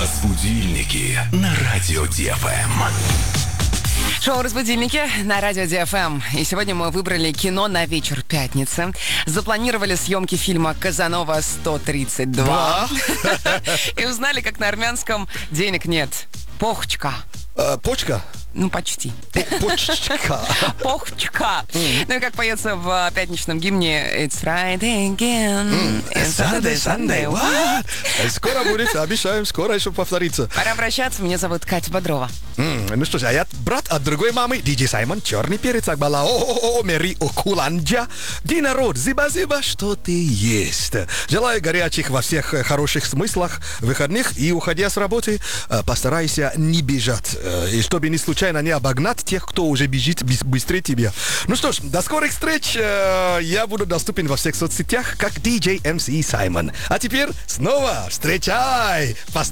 Разбудильники на радио ДФМ. Шоу «Разбудильники» на радио ДФМ. И сегодня мы выбрали кино на вечер пятницы. Запланировали съемки фильма «Казанова 132». И узнали, как на армянском денег нет. Похчка. Почка? Ну, почти. Почка. Похчка. Ну и как поется в пятничном гимне «It's Friday again». It's Sunday. What? Скоро будет, обещаем, скоро еще повторится. Пора обращаться. Меня зовут Катя Бодрова. Ну что ж, а я брат от другой мамы, Диджей Саймон, черный перец, Акбала, Мери Окуланджа. День народ, зиба-зиба, что ты есть. Желаю горячих во всех хороших смыслах выходных и, уходя с работы, постарайся не бежать, и чтобы не случайно не обогнать тех, кто уже бежит быстрее тебя. Ну что ж, до скорых встреч. Я буду доступен во всех соцсетях как DJ MC Саймон. А теперь снова встречай! Поставь